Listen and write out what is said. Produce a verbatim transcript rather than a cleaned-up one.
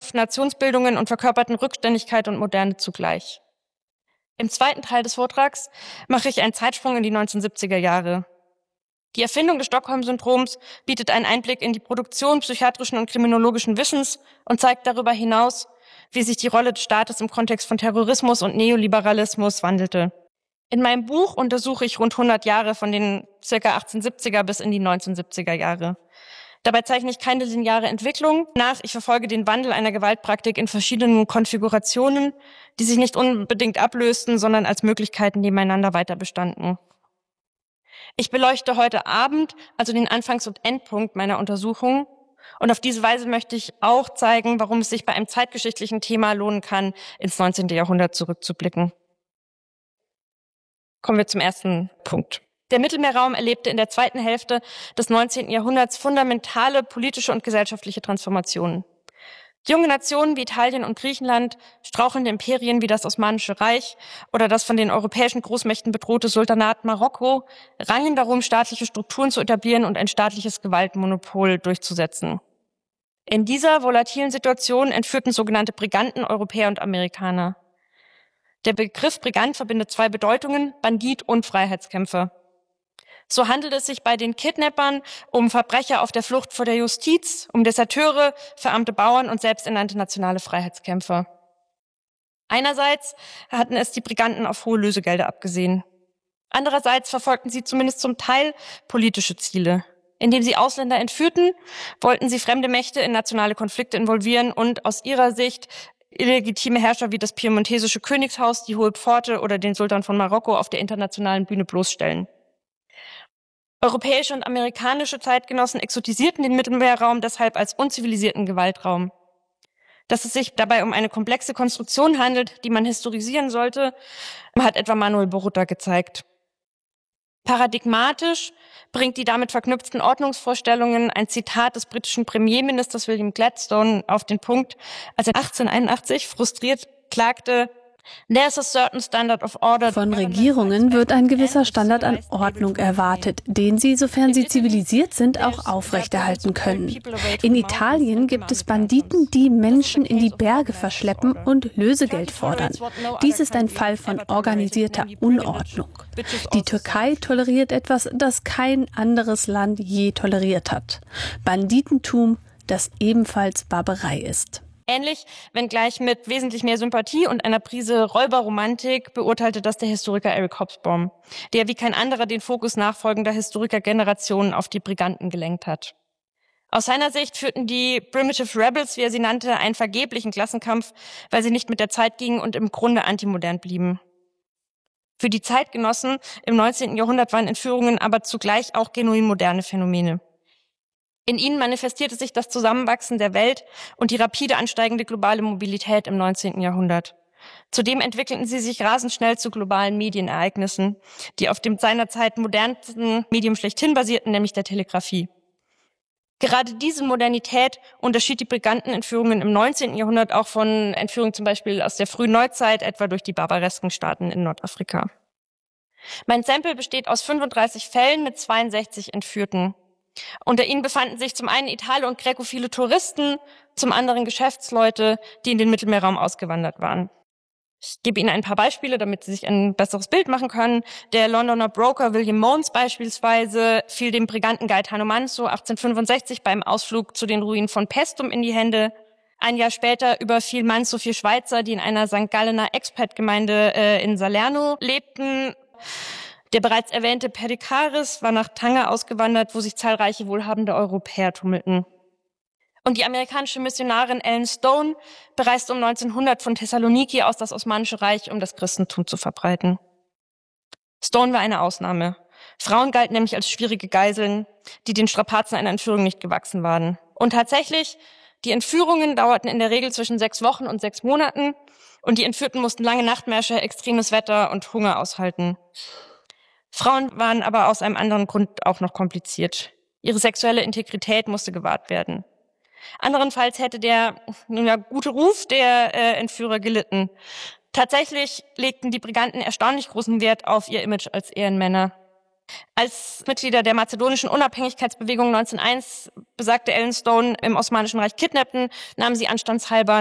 Nationsbildungen und verkörperten Rückständigkeit und Moderne zugleich. Im zweiten Teil des Vortrags mache ich einen Zeitsprung in die neunzehnhundertsiebziger Jahre. Die Erfindung des Stockholm-Syndroms bietet einen Einblick in die Produktion psychiatrischen und kriminologischen Wissens und zeigt darüber hinaus, wie sich die Rolle des Staates im Kontext von Terrorismus und Neoliberalismus wandelte. In meinem Buch untersuche ich rund hundert Jahre von den ca. achtzehnhundertsiebziger bis in die neunzehnhundertsiebziger Jahre. Dabei zeichne ich keine lineare Entwicklung nach. Ich verfolge den Wandel einer Gewaltpraktik in verschiedenen Konfigurationen, die sich nicht unbedingt ablösten, sondern als Möglichkeiten nebeneinander weiter bestanden. Ich beleuchte heute Abend also den Anfangs- und Endpunkt meiner Untersuchung. Und auf diese Weise möchte ich auch zeigen, warum es sich bei einem zeitgeschichtlichen Thema lohnen kann, ins neunzehnten Jahrhundert zurückzublicken. Kommen wir zum ersten Punkt. Der Mittelmeerraum erlebte in der zweiten Hälfte des neunzehnten Jahrhunderts fundamentale politische und gesellschaftliche Transformationen. Junge Nationen wie Italien und Griechenland, strauchelnde Imperien wie das Osmanische Reich oder das von den europäischen Großmächten bedrohte Sultanat Marokko rangen darum, staatliche Strukturen zu etablieren und ein staatliches Gewaltmonopol durchzusetzen. In dieser volatilen Situation entführten sogenannte Briganten Europäer und Amerikaner. Der Begriff Brigant verbindet zwei Bedeutungen, Bandit und Freiheitskämpfer. So handelt es sich bei den Kidnappern um Verbrecher auf der Flucht vor der Justiz, um Deserteure, verarmte Bauern und selbsternannte nationale Freiheitskämpfer. Einerseits hatten es die Briganten auf hohe Lösegelder abgesehen. Andererseits verfolgten sie zumindest zum Teil politische Ziele. Indem sie Ausländer entführten, wollten sie fremde Mächte in nationale Konflikte involvieren und aus ihrer Sicht illegitime Herrscher wie das piemontesische Königshaus, die Hohe Pforte oder den Sultan von Marokko auf der internationalen Bühne bloßstellen. Europäische und amerikanische Zeitgenossen exotisierten den Mittelmeerraum deshalb als unzivilisierten Gewaltraum. Dass es sich dabei um eine komplexe Konstruktion handelt, die man historisieren sollte, hat etwa Manuel Boruta gezeigt. Paradigmatisch bringt die damit verknüpften Ordnungsvorstellungen ein Zitat des britischen Premierministers William Gladstone auf den Punkt, als er achtzehnhunderteinundachtzig frustriert klagte: There's a certain standard of order. Von Regierungen wird ein gewisser Standard an Ordnung erwartet, den sie, sofern sie zivilisiert sind, auch aufrechterhalten können. In Italien gibt es Banditen, die Menschen in die Berge verschleppen und Lösegeld fordern. Dies ist ein Fall von organisierter Unordnung. Die Türkei toleriert etwas, das kein anderes Land je toleriert hat: Banditentum, das ebenfalls Barbarei ist. Ähnlich, wenngleich mit wesentlich mehr Sympathie und einer Prise Räuberromantik, beurteilte das der Historiker Eric Hobsbawm, der wie kein anderer den Fokus nachfolgender Historikergenerationen auf die Briganten gelenkt hat. Aus seiner Sicht führten die Primitive Rebels, wie er sie nannte, einen vergeblichen Klassenkampf, weil sie nicht mit der Zeit gingen und im Grunde antimodern blieben. Für die Zeitgenossen im neunzehnten Jahrhundert waren Entführungen aber zugleich auch genuin moderne Phänomene. In ihnen manifestierte sich das Zusammenwachsen der Welt und die rapide ansteigende globale Mobilität im neunzehnten Jahrhundert. Zudem entwickelten sie sich rasend schnell zu globalen Medienereignissen, die auf dem seinerzeit modernsten Medium schlechthin basierten, nämlich der Telegrafie. Gerade diese Modernität unterschied die Brigantenentführungen im neunzehnten Jahrhundert auch von Entführungen zum Beispiel aus der frühen Neuzeit, etwa durch die barbaresken Staaten in Nordafrika. Mein Sample besteht aus fünfunddreißig Fällen mit zweiundsechzig Entführten. Unter ihnen befanden sich zum einen italo- und gräkophile Touristen, zum anderen Geschäftsleute, die in den Mittelmeerraum ausgewandert waren. Ich gebe Ihnen ein paar Beispiele, damit Sie sich ein besseres Bild machen können. Der Londoner Broker William Mons beispielsweise fiel dem Briganten Gaetano Manso achtzehnhundertfünfundsechzig beim Ausflug zu den Ruinen von Paestum in die Hände. Ein Jahr später überfiel Manso vier Schweizer, die in einer Sankt Gallener Expat-Gemeinde äh, in Salerno lebten. Der bereits erwähnte Perdicaris war nach Tanger ausgewandert, wo sich zahlreiche wohlhabende Europäer tummelten. Und die amerikanische Missionarin Ellen Stone bereiste um neunzehnhundert von Thessaloniki aus das Osmanische Reich, um das Christentum zu verbreiten. Stone war eine Ausnahme. Frauen galten nämlich als schwierige Geiseln, die den Strapazen einer Entführung nicht gewachsen waren. Und tatsächlich, die Entführungen dauerten in der Regel zwischen sechs Wochen und sechs Monaten und die Entführten mussten lange Nachtmärsche, extremes Wetter und Hunger aushalten. Frauen waren aber aus einem anderen Grund auch noch kompliziert. Ihre sexuelle Integrität musste gewahrt werden. Anderenfalls hätte der nun ja, gute Ruf der äh, Entführer gelitten. Tatsächlich legten die Briganten erstaunlich großen Wert auf ihr Image als Ehrenmänner. Als Mitglieder der mazedonischen Unabhängigkeitsbewegung neunzehnhunderteins besagte Ellen Stone im Osmanischen Reich kidnappten, nahmen sie anstandshalber